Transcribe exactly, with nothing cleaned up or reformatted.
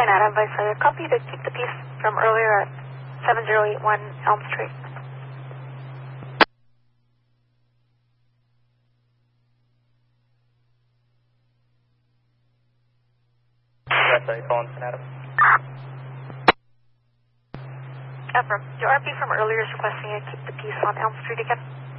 nine Adam, Vice President. Copy to keep the peace from earlier at seven zero eight one Elm Street. Sorry, calling San Adam. Affirm. Your R P from earlier is requesting you keep the peace on Elm Street again.